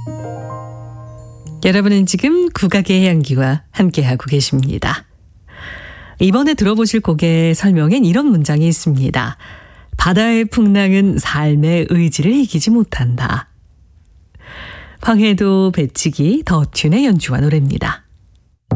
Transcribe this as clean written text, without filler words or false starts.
여러분은 지금 국악의 향기와 함께하고 계십니다. 이번에 들어보실 곡의 설명엔 이런 문장이 있습니다. 바다의 풍랑은 삶의 의지를 이기지 못한다. 황해도 배치기 더튠의 연주와 노래입니다.